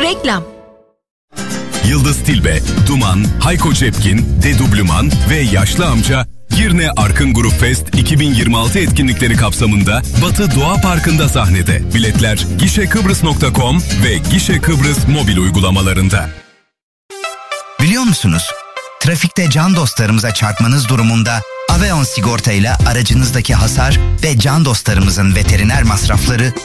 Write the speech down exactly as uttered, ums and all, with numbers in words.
Reklam. Yıldız Tilbe, Duman, Hayko Cepkin, Dedubluman ve Yaşlı Amca Girne Arkın Grup Fest iki bin yirmi altı etkinlikleri kapsamında Batı Doğa Parkı'nda sahnede. Biletler gişekıbrıs nokta com ve Gişe Kıbrıs mobil uygulamalarında. Biliyor musunuz? Trafikte can dostlarımıza çarpmanız durumunda Aveon sigorta ile aracınızdaki hasar ve can dostlarımızın veteriner masrafları